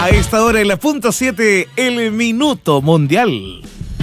A esta hora en la punto 7, el minuto mundial.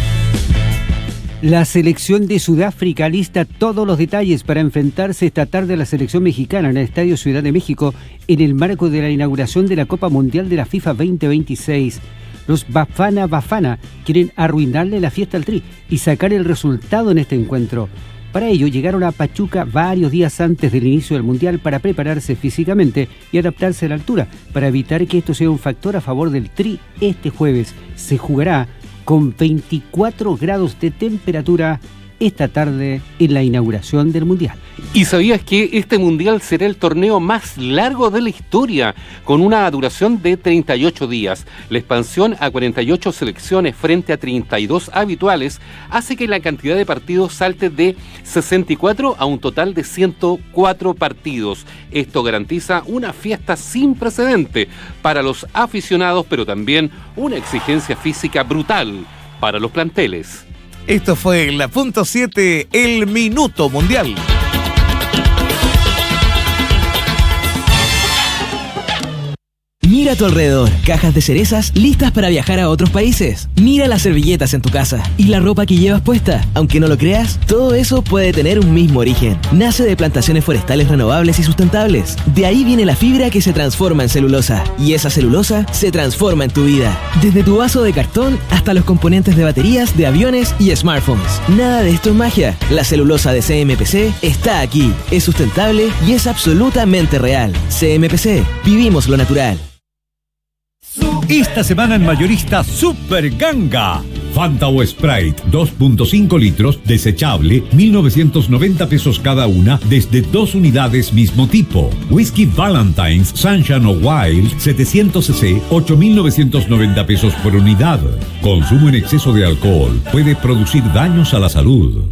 La selección de Sudáfrica lista todos los detalles para enfrentarse esta tarde a la selección mexicana en el Estadio Ciudad de México en el marco de la inauguración de la Copa Mundial de la FIFA 2026. Los Bafana Bafana quieren arruinarle la fiesta al Tri y sacar el resultado en este encuentro. Para ello llegaron a Pachuca varios días antes del inicio del Mundial para prepararse físicamente y adaptarse a la altura, para evitar que esto sea un factor a favor del Tri. Este jueves se jugará con 24 grados de temperatura esta tarde en la inauguración del Mundial. ¿Y sabías que este Mundial será el torneo más largo de la historia, con una duración de 38 días? La expansión a 48 selecciones frente a 32 habituales hace que la cantidad de partidos salte de 64 a un total de 104 partidos. Esto garantiza una fiesta sin precedente para los aficionados, pero también una exigencia física brutal para los planteles. Esto fue la punto 7, el minuto mundial. Mira a tu alrededor, cajas de cerezas listas para viajar a otros países. Mira las servilletas en tu casa y la ropa que llevas puesta. Aunque no lo creas, todo eso puede tener un mismo origen. Nace de plantaciones forestales renovables y sustentables. De ahí viene la fibra que se transforma en celulosa. Y esa celulosa se transforma en tu vida. Desde tu vaso de cartón hasta los componentes de baterías, de aviones y smartphones. Nada de esto es magia. La celulosa de CMPC está aquí. Es sustentable y es absolutamente real. CMPC. Vivimos lo natural. Esta semana en mayorista Super Ganga. Fanta o Sprite, 2.5 litros, desechable, 1.990 pesos cada una, desde 2 unidades mismo tipo. Whisky Valentine's, Sunshine o Wild, 700 cc, 8.990 pesos por unidad. Consumo en exceso de alcohol puede producir daños a la salud.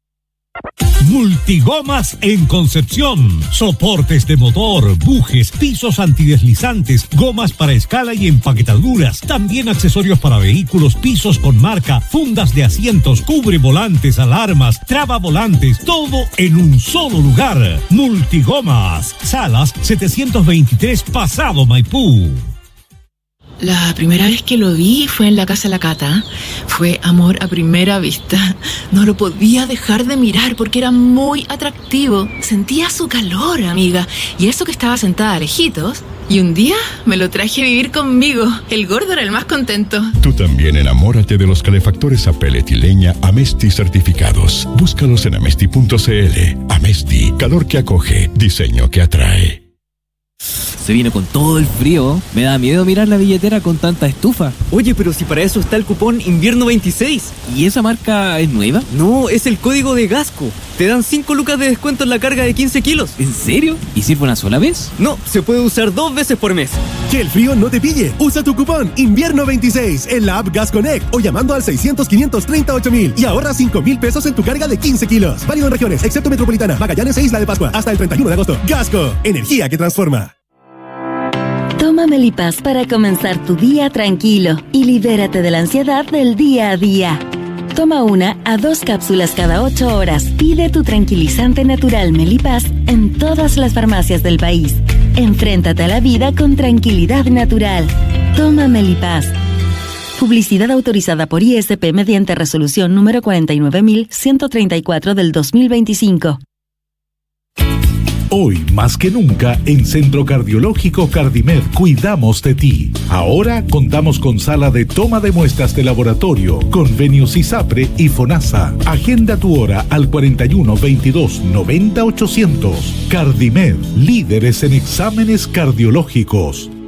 Multigomas en Concepción. Soportes de motor, bujes, pisos antideslizantes, gomas para escala y empaquetaduras. También accesorios para vehículos, pisos con marca, fundas de asientos, cubre volantes, alarmas, traba volantes, todo en un solo lugar. Multigomas. Salas 723 Pasado Maipú. La primera vez que lo vi fue en la casa de la Cata. Fue amor a primera vista. No lo podía dejar de mirar porque era muy atractivo. Sentía su calor, amiga. Y eso que estaba sentada lejitos. Y un día me lo traje a vivir conmigo. El gordo era el más contento. Tú también enamórate de los calefactores a pellet y leña Amesti certificados. Búscalos en amesti.cl. Amesti, calor que acoge, diseño que atrae. Se vino con todo el frío. Me da miedo mirar la billetera con tanta estufa. Oye, pero si para eso está el cupón Invierno 26. ¿Y esa marca es nueva? No, es el código de Gasco. Te dan 5 lucas de descuento en la carga de 15 kilos. ¿En serio? ¿Y sirve una sola vez? No, se puede usar 2 veces por mes. Que el frío no te pille. Usa tu cupón Invierno 26 en la app Gas Connect o llamando al 600-538-000 y ahorra 5,000 pesos en tu carga de 15 kilos. Válido en regiones, excepto Metropolitana, Magallanes e Isla de Pascua. Hasta el 31 de agosto. Gasco, energía que transforma. Toma Melipaz para comenzar tu día tranquilo y libérate de la ansiedad del día a día. Toma 1 a 2 cápsulas cada 8 horas. Pide tu tranquilizante natural Melipaz en todas las farmacias del país. Enfréntate a la vida con tranquilidad natural. Toma Melipaz. Publicidad autorizada por ISP mediante resolución número 49.134 del 2025. Hoy, más que nunca, en Centro Cardiológico Cardimed cuidamos de ti. Ahora contamos con sala de toma de muestras de laboratorio, convenios ISAPRE y FONASA. Agenda tu hora al 41 22 90 800. Cardimed, líderes en exámenes cardiológicos.